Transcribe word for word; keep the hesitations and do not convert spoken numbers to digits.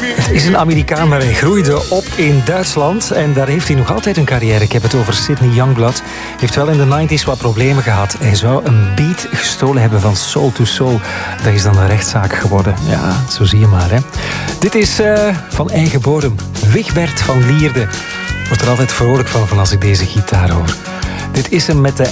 Het is een Amerikaan, maar hij groeide op in Duitsland. En daar heeft hij nog altijd een carrière. Ik heb het over Sidney Youngblood. Hij heeft wel in de negentig wat problemen gehad. Hij zou een beat gestolen hebben van Soul to Soul. Dat is dan een rechtszaak geworden. Ja, zo zie je maar, hè. Dit is uh, van eigen bodem. Wigbert van Lierde. Wordt er altijd vrolijk van, van als ik deze gitaar hoor. Dit is hem met de